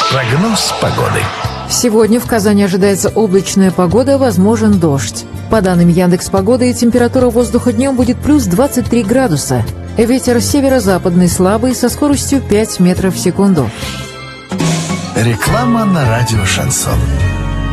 Прогноз погоды. Сегодня в Казани ожидается облачная погода, возможен дождь. По данным Яндекс.Погоды, температура воздуха днем будет плюс 23 градуса. Ветер северо-западный слабый со скоростью 5 метров в секунду. Реклама на радио «Шансон».